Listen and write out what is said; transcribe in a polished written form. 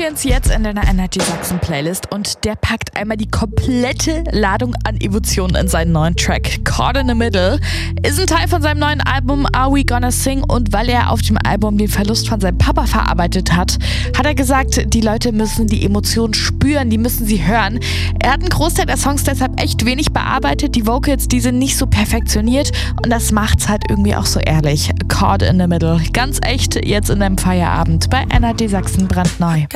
Aliens jetzt in deiner Energy Sachsen Playlist und der packt einmal die komplette Ladung an Emotionen in seinen neuen Track. Caught in the Middle ist ein Teil von seinem neuen Album Are We Gonna Sing, und weil er auf dem Album den Verlust von seinem Papa verarbeitet hat, hat er gesagt, die Leute müssen die Emotionen spüren, die müssen sie hören. Er hat einen Großteil der Songs deshalb echt wenig bearbeitet, die Vocals, die sind nicht so perfektioniert und das macht's halt irgendwie auch so ehrlich. Caught in the Middle, ganz echt jetzt in deinem Feierabend bei NRD Sachsen brandneu.